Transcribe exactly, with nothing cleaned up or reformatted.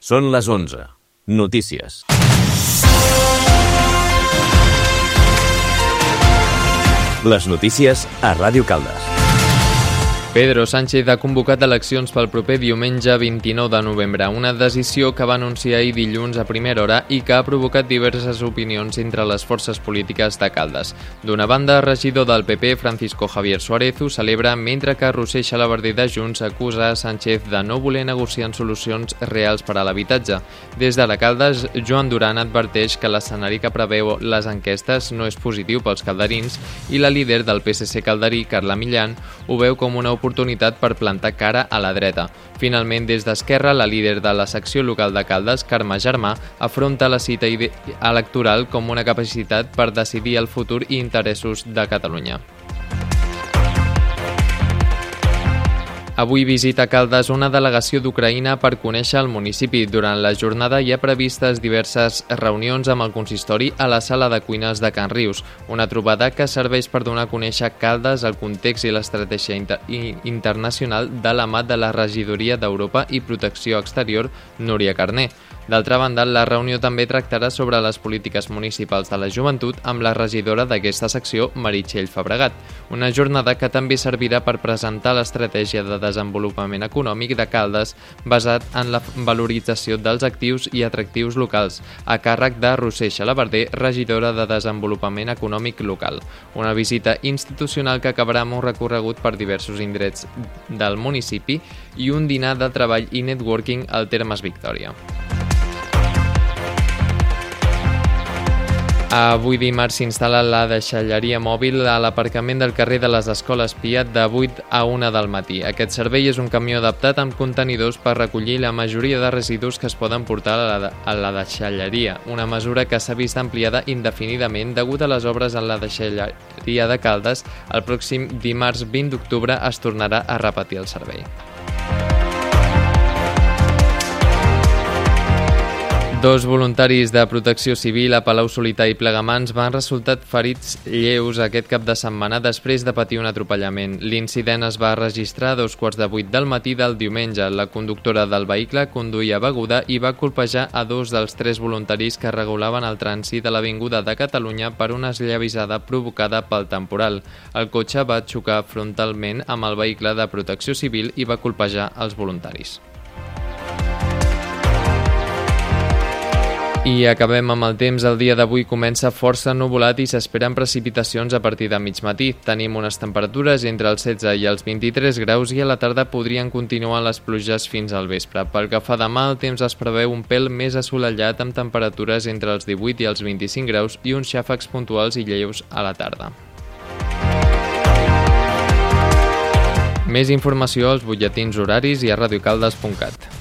Són les onze. Notícies. Les notícies a Ràdio Caldes. Pedro Sánchez ha convocat eleccions pel proper diumenge vint-i-nou de novembre, una decisió que va anunciar ahir dilluns a primera hora i que ha provocat diverses opinions entre les forces polítiques de Caldes. D'una banda, el regidor del P P, Francisco Javier Suárez, ho celebra, mentre que Roser Xalabarder de Junts acusa a Sánchez de no voler negociar solucions reals per a l'habitatge. Des de la Caldes, Joan Duran adverteix que l'escenari que preveu les enquestes no és positiu pels calderins i la líder del P S C calderí, Carla Millán, ho veu com una oportunitat per plantar cara a la dreta. Finalment, des d'Esquerra, la líder de la secció local de Caldes, Carme Germà, afronta la cita electoral com una capacitat per decidir el futur i interessos de Catalunya. Avui visita Caldes una delegació d'Ucraïna per conèixer el municipi. Durant la jornada hi ha previstes diverses reunions amb el consistori a la sala de cuines de Can Rius, una trobada que serveix per donar a conèixer Caldes el context i l'estratègia inter internacional de la mà de la Regidoria d'Europa i Protecció Exterior, Núria Carné. D'altra banda, la reunió també tractarà sobre les polítiques municipals de la joventut amb la regidora d'aquesta secció, Meritxell Fabregat, una jornada que també servirà per presentar l'estratègia de desenvolupament econòmic de Caldes basat en la valorització dels actius i atractius locals, a càrrec de Roser Xalabarder, regidora de Desenvolupament Econòmic Local. Una visita institucional que acabarà amb un recorregut per diversos indrets del municipi i un dinar de treball i networking al Termes Victòria. Avui dimarts s'instal·la la deixalleria mòbil a l'aparcament del carrer de les Escoles Piat de vuit a una del matí. Aquest servei és un camió adaptat amb contenidors per recollir la majoria de residus que es poden portar a la, a la deixalleria, una mesura que s'ha vist ampliada indefinidament degut a les obres en la deixalleria de Caldes. El pròxim dimarts vint d'octubre es tornarà a repetir el servei. Dos voluntaris de Protecció Civil a Palau-solità i Plegamans van resultar ferits lleus aquest cap de setmana després de patir un atropellament. L'incident es va registrar a dos quarts de vuit del matí del diumenge. La conductora del vehicle conduïa beguda i va colpejar a dos dels tres voluntaris que regulaven el trànsit a l'Avinguda de Catalunya per una esllavissada provocada pel temporal. El cotxe va xocar frontalment amb el vehicle de Protecció Civil i va colpejar els voluntaris. I acabem amb el temps. El dia d'avui comença força ennuvolat i s'esperen precipitacions a partir de mig matí. Tenim unes temperatures entre els setze i els vint-i-tres graus i a la tarda podrien continuar les pluges fins al vespre. Pel que fa demà, el temps es preveu un pèl més assolellat amb temperatures entre els divuit i els vint-i-cinc graus i uns xàfecs puntuals i lleus a la tarda. Més informació als butlletins horaris i a radiocaldes punt cat.